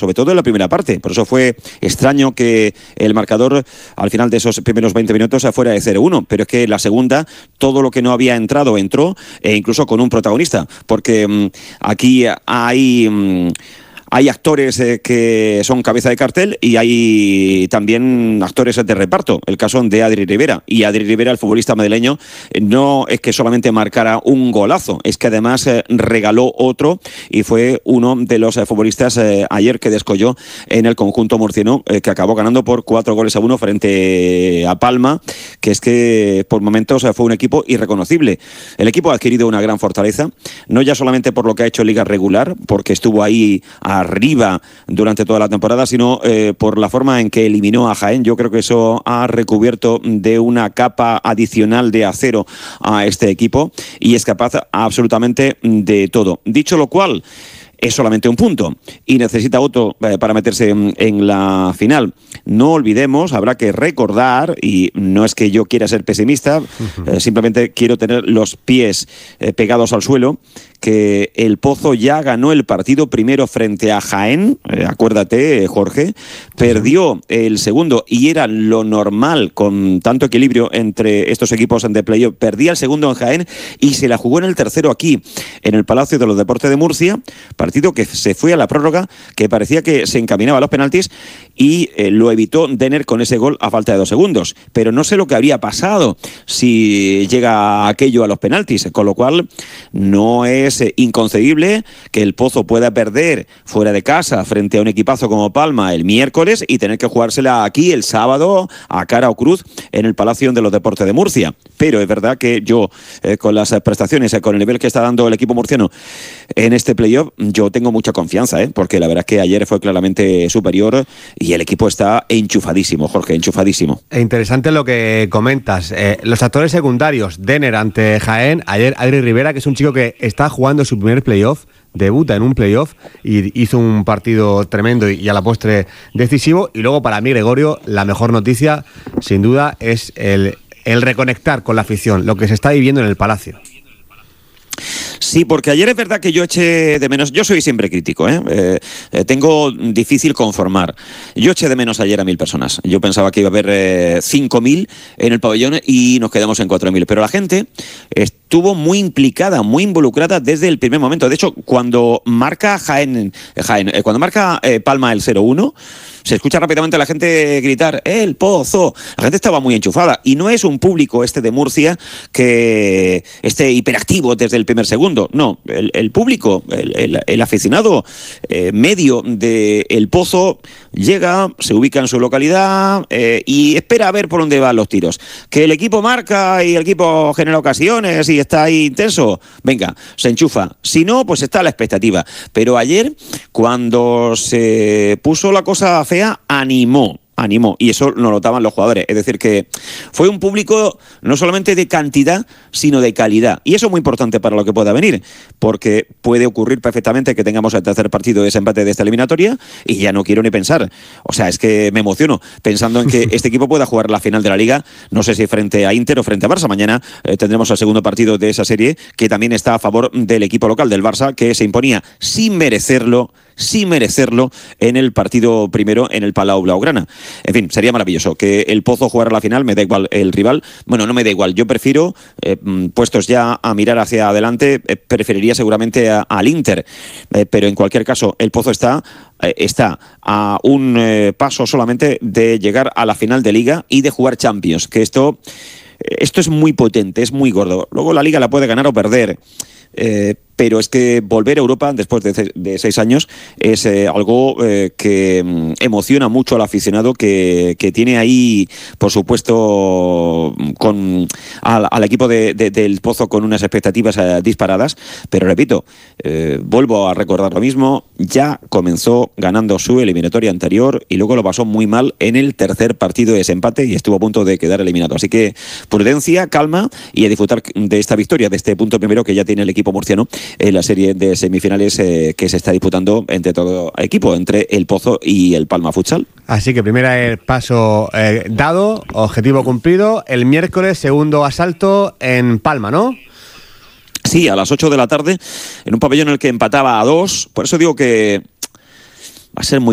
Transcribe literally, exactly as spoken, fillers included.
sobre todo en la primera parte. Por eso fue extraño que el marcador al final de esos primeros veinte minutos fuera de cero uno, pero es que la segunda, todo lo que no había entrado, entró, e incluso con un protagonista, porque mmm, aquí hay... Mmm, Hay actores eh, que son cabeza de cartel y hay también actores de reparto. El caso de Adri Rivera. Y Adri Rivera, el futbolista madrileño, no es que solamente marcara un golazo, es que además eh, regaló otro y fue uno de los eh, futbolistas eh, ayer que descolló en el conjunto murciano, eh, que acabó ganando por cuatro goles a uno frente a Palma, que es que por momentos eh, fue un equipo irreconocible. El equipo ha adquirido una gran fortaleza, no ya solamente por lo que ha hecho en liga regular, porque estuvo ahí a arriba durante toda la temporada, sino eh, por la forma en que eliminó a Jaén. Yo creo que eso ha recubierto de una capa adicional de acero a este equipo y es capaz absolutamente de todo. Dicho lo cual, es solamente un punto y necesita otro eh, para meterse en, en la final. No olvidemos, habrá que recordar, y no es que yo quiera ser pesimista, uh-huh. eh, simplemente quiero tener los pies eh, pegados al suelo, que el Pozo ya ganó el partido primero frente a Jaén, eh, acuérdate, Jorge, perdió el segundo y era lo normal con tanto equilibrio entre estos equipos de playoff, perdía el segundo en Jaén y se la jugó en el tercero aquí, en el Palacio de los Deportes de Murcia, partido que se fue a la prórroga, que parecía que se encaminaba a los penaltis y eh, lo evitó Denner con ese gol a falta de dos segundos, pero no sé lo que habría pasado si llega aquello a los penaltis, con lo cual no es Es inconcebible que el Pozo pueda perder fuera de casa frente a un equipazo como Palma el miércoles y tener que jugársela aquí el sábado a cara o cruz en el Palacio de los Deportes de Murcia. Pero es verdad que yo, eh, con las prestaciones, eh, con el nivel que está dando el equipo murciano en este playoff, yo tengo mucha confianza, eh, porque la verdad es que ayer fue claramente superior y el equipo está enchufadísimo, Jorge, enchufadísimo. Interesante lo que comentas. Eh, los actores secundarios, Denner ante Jaén, ayer Adri Rivera, que es un chico que está jugando jugando su primer playoff, debuta en un playoff y hizo un partido tremendo y a la postre decisivo. Y luego para mí, Gregorio, la mejor noticia sin duda es el, el reconectar con la afición, lo que se está viviendo en el Palacio. Sí, porque ayer es verdad que yo eché de menos, yo soy siempre crítico, ¿eh? Eh, eh, tengo difícil conformar. Yo eché de menos ayer a mil personas. Yo pensaba que iba a haber eh, cinco mil en el pabellón y nos quedamos en cuatro mil. Pero la gente estuvo muy implicada, muy involucrada desde el primer momento. De hecho, cuando marca Jaén, Jaén eh, cuando marca eh, Palma el cero uno, se escucha rápidamente a la gente gritar ¡El Pozo! La gente estaba muy enchufada y no es un público este de Murcia que esté hiperactivo desde el primer segundo. No, el, el público, el, el, el aficionado eh, medio de El Pozo llega, se ubica en su localidad eh, y espera a ver por dónde van los tiros. Que el equipo marca y el equipo genera ocasiones y está ahí intenso, venga, se enchufa. Si no, pues está a la expectativa. Pero ayer, cuando se puso la cosa fea, animó. Animó, y eso lo notaban los jugadores. Es decir, que fue un público no solamente de cantidad, sino de calidad. Y eso es muy importante para lo que pueda venir, porque puede ocurrir perfectamente que tengamos el tercer partido de ese empate de esta eliminatoria y ya no quiero ni pensar. O sea, es que me emociono pensando en que este equipo pueda jugar la final de la Liga, no sé si frente a Inter o frente a Barça. Mañana eh, tendremos el segundo partido de esa serie, que también está a favor del equipo local, del Barça, que se imponía sin merecerlo, sin merecerlo en el partido primero en el Palau Blaugrana. En fin, sería maravilloso que el Pozo jugara la final, me da igual el rival. Bueno, no me da igual, yo prefiero, eh, puestos ya a mirar hacia adelante, eh, preferiría seguramente a, al Inter, eh, pero en cualquier caso el Pozo está, eh, está a un eh, paso solamente de llegar a la final de Liga y de jugar Champions, que esto, esto es muy potente, es muy gordo. Luego la Liga la puede ganar o perder, eh, pero es que volver a Europa después de, de seis años es eh, algo eh, que mm, emociona mucho al aficionado que, que tiene ahí, por supuesto, con al, al equipo de, de, del Pozo con unas expectativas eh, disparadas, pero repito, eh, vuelvo a recordar lo mismo, ya comenzó ganando su eliminatoria anterior y luego lo pasó muy mal en el tercer partido de ese empate y estuvo a punto de quedar eliminado. Así que prudencia, calma y a disfrutar de esta victoria, de este punto primero que ya tiene el equipo murciano en la serie de semifinales eh, que se está disputando entre todo equipo, entre el Pozo y el Palma Futsal. Así que primer paso eh, dado, objetivo cumplido. El miércoles, segundo asalto en Palma, ¿no? Sí, a las ocho de la tarde, en un pabellón en el que empataba a dos. Por eso digo que va a ser muy